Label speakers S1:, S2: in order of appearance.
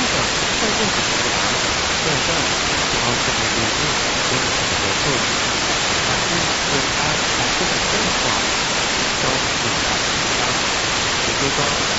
S1: 嗯，快电子图的答案。对，这样子。好，这边。